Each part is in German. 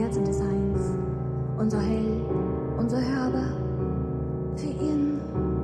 Herz in des Hains, und so hell, und so hörbar für ihn.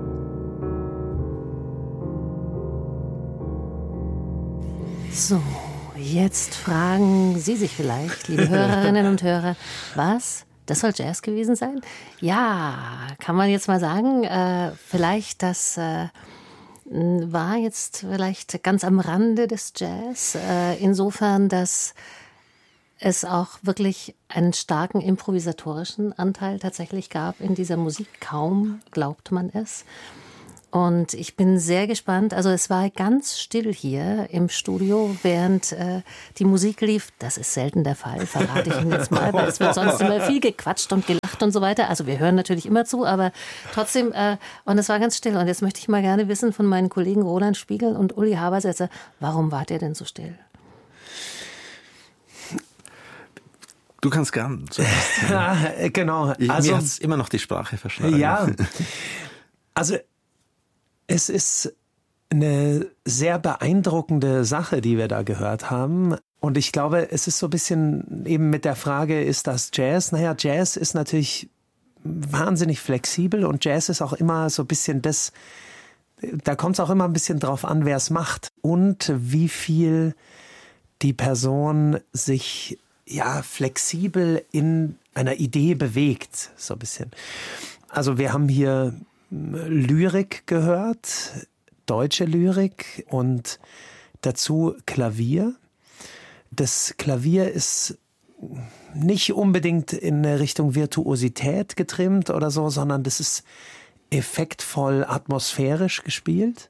So, jetzt fragen Sie sich vielleicht, liebe Hörerinnen und Hörer, was? Das soll Jazz gewesen sein? Ja, kann man jetzt mal sagen, vielleicht das war jetzt vielleicht ganz am Rande des Jazz, insofern, dass es auch wirklich einen starken improvisatorischen Anteil tatsächlich gab in dieser Musik. Kaum glaubt man es. Und ich bin sehr gespannt. Also es war ganz still hier im Studio, während die Musik lief. Das ist selten der Fall, verrate ich Ihnen jetzt mal, weil es wird sonst immer viel gequatscht und gelacht und so weiter. Also wir hören natürlich immer zu, aber trotzdem, und es war ganz still. Und jetzt möchte ich mal gerne wissen von meinen Kollegen Roland Spiegel und Uli Habersetzer, warum wart ihr denn so still? Du kannst gern zuerst. Ja, genau. Mir hat es immer noch die Sprache verschlagen. Ja, also es ist eine sehr beeindruckende Sache, die wir da gehört haben. Und ich glaube, es ist so ein bisschen eben mit der Frage, ist das Jazz? Naja, Jazz ist natürlich wahnsinnig flexibel und Jazz ist auch immer so ein bisschen das, da kommt es auch immer ein bisschen drauf an, wer es macht und wie viel die Person sich flexibel in einer Idee bewegt, so ein bisschen. Also wir haben hier Lyrik gehört, deutsche Lyrik und dazu Klavier. Das Klavier ist nicht unbedingt in Richtung Virtuosität getrimmt oder so, sondern das ist effektvoll atmosphärisch gespielt.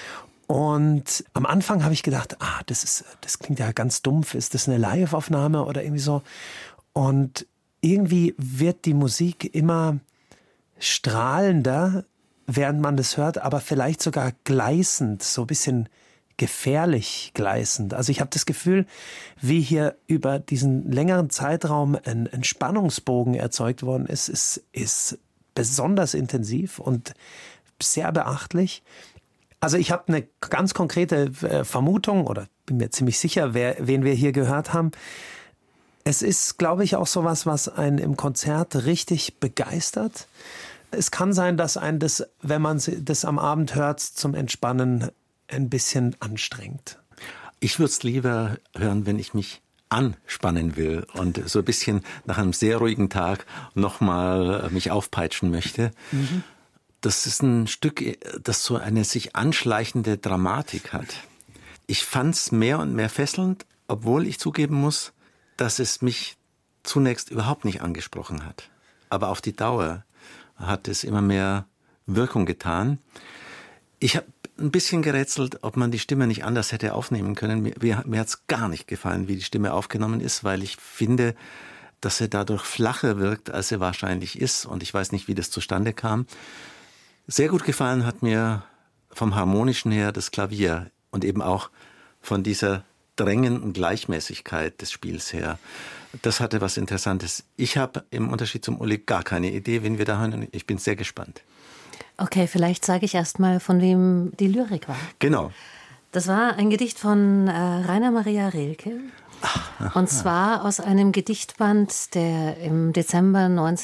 Und am Anfang habe ich gedacht, das klingt ja ganz dumpf, ist das eine Live-Aufnahme oder irgendwie so? Und irgendwie wird die Musik immer strahlender, während man das hört, aber vielleicht sogar gleißend, so ein bisschen gefährlich gleißend. Also ich habe das Gefühl, wie hier über diesen längeren Zeitraum ein Spannungsbogen erzeugt worden ist besonders intensiv und sehr beachtlich. Also ich habe eine ganz konkrete Vermutung oder bin mir ziemlich sicher, wen wir hier gehört haben. Es ist, glaube ich, auch sowas, was einen im Konzert richtig begeistert. Es kann sein, dass einen das, wenn man das am Abend hört, zum Entspannen ein bisschen anstrengt. Ich würde es lieber hören, wenn ich mich anspannen will und so ein bisschen nach einem sehr ruhigen Tag nochmal mich aufpeitschen möchte. Mhm. Das ist ein Stück, das so eine sich anschleichende Dramatik hat. Ich fand es mehr und mehr fesselnd, obwohl ich zugeben muss, dass es mich zunächst überhaupt nicht angesprochen hat. Aber auf die Dauer hat es immer mehr Wirkung getan. Ich habe ein bisschen gerätselt, ob man die Stimme nicht anders hätte aufnehmen können. Mir hat es gar nicht gefallen, wie die Stimme aufgenommen ist, weil ich finde, dass sie dadurch flacher wirkt, als sie wahrscheinlich ist. Und ich weiß nicht, wie das zustande kam. Sehr gut gefallen hat mir vom Harmonischen her das Klavier und eben auch von dieser drängenden Gleichmäßigkeit des Spiels her. Das hatte was Interessantes. Ich habe im Unterschied zum Uli gar keine Idee, wen wir da hören. Ich bin sehr gespannt. Okay, vielleicht sage ich erst mal, von wem die Lyrik war. Genau. Das war ein Gedicht von Rainer Maria Rilke. Und zwar aus einem Gedichtband, der im Dezember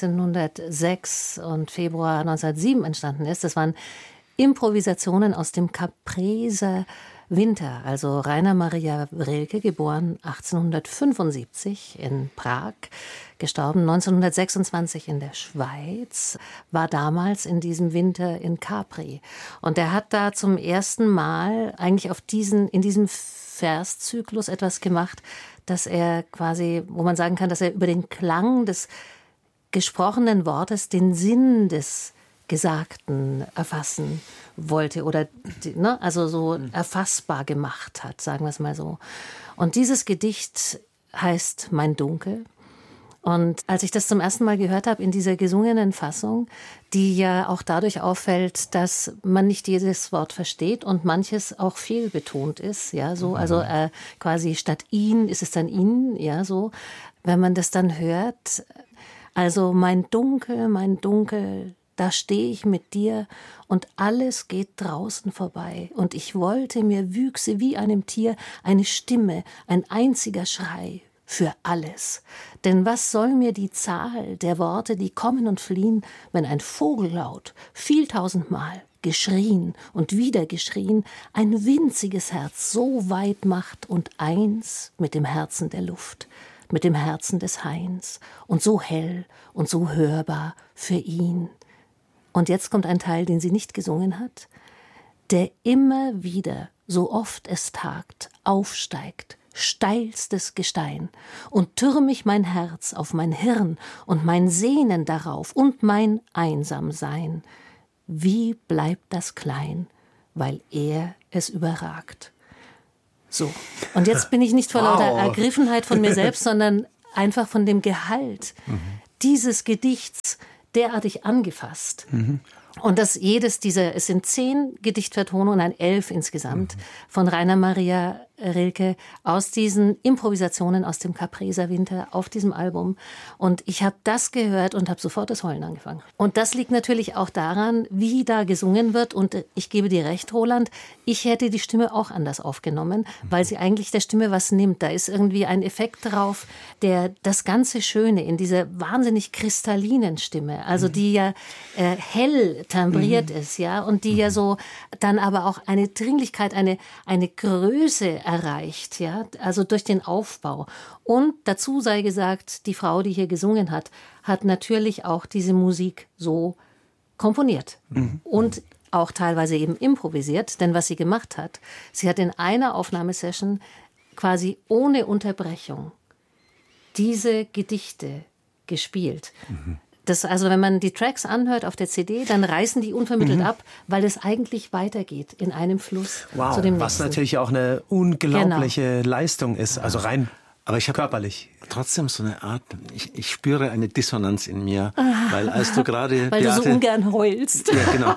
1906 und Februar 1907 entstanden ist. Das waren Improvisationen aus dem Capreser Winter. Also Rainer Maria Rilke, geboren 1875 in Prag, gestorben 1926 in der Schweiz, war damals in diesem Winter in Capri. Und er hat da zum ersten Mal eigentlich in diesem Verszyklus etwas gemacht, dass er quasi, wo man sagen kann, dass er über den Klang des gesprochenen Wortes den Sinn des Gesagten erfassen wollte oder also so erfassbar gemacht hat, sagen wir es mal so. Und dieses Gedicht heißt Mein Dunkel. Und als ich das zum ersten Mal gehört habe in dieser gesungenen Fassung, die ja auch dadurch auffällt, dass man nicht jedes Wort versteht und manches auch fehlbetont ist, ja, so, also quasi statt ihn ist es dann ihn, ja, so. Wenn man das dann hört, also mein Dunkel, da stehe ich mit dir und alles geht draußen vorbei. Und ich wollte, mir wüchse wie einem Tier eine Stimme, ein einziger Schrei, für alles. Denn was soll mir die Zahl der Worte, die kommen und fliehen, wenn ein Vogellaut vieltausendmal geschrien und wieder geschrien, ein winziges Herz so weit macht und eins mit dem Herzen der Luft, mit dem Herzen des Hains und so hell und so hörbar für ihn. Und jetzt kommt ein Teil, den sie nicht gesungen hat, der immer wieder, so oft es tagt, aufsteigt, steilstes Gestein, und türmig mein Herz auf mein Hirn und mein Sehnen darauf und mein Einsamsein. Wie bleibt das klein, weil er es überragt? So, und jetzt bin ich nicht vor lauter Ergriffenheit von mir selbst, sondern einfach von dem Gehalt dieses Gedichts derartig angefasst. Und es sind 10 Gedichtvertonungen, 11 insgesamt, von Rainer Maria Rilke aus diesen Improvisationen aus dem Capreser Winter auf diesem Album. Und ich habe das gehört und habe sofort das Heulen angefangen. Und das liegt natürlich auch daran, wie da gesungen wird. Und ich gebe dir recht, Roland, ich hätte die Stimme auch anders aufgenommen, weil sie eigentlich der Stimme was nimmt. Da ist irgendwie ein Effekt drauf, der das ganze Schöne in dieser wahnsinnig kristallinen Stimme, also die ja hell timbriert ist, ja, und die ja so dann aber auch eine Dringlichkeit, eine Größe erreicht, ja, also durch den Aufbau. Und dazu sei gesagt, die Frau, die hier gesungen hat, hat natürlich auch diese Musik so komponiert und auch teilweise eben improvisiert, denn was sie gemacht hat, sie hat in einer Aufnahmesession quasi ohne Unterbrechung diese Gedichte gespielt. Also wenn man die Tracks anhört auf der CD, dann reißen die unvermittelt ab, weil es eigentlich weitergeht in einem Fluss zu dem nächsten. Was natürlich auch eine unglaubliche Leistung ist, also rein aber ich habe körperlich. Trotzdem so eine Art, ich spüre eine Dissonanz in mir, weil als du gerade... Weil Beate, du so ungern heulst. Ja, genau.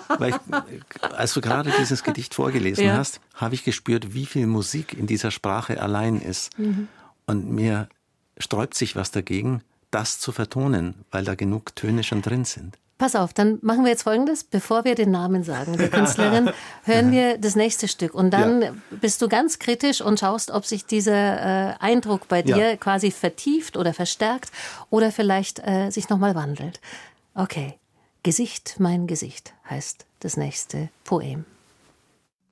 Als du gerade dieses Gedicht vorgelesen hast, habe ich gespürt, wie viel Musik in dieser Sprache allein ist. Und mir sträubt sich was dagegen, das zu vertonen, weil da genug Töne schon drin sind. Pass auf, dann machen wir jetzt Folgendes. Bevor wir den Namen sagen der Künstlerin, hören wir das nächste Stück. Und dann bist du ganz kritisch und schaust, ob sich dieser Eindruck bei dir quasi vertieft oder verstärkt oder vielleicht sich nochmal wandelt. Okay, Gesicht, mein Gesicht heißt das nächste Poem.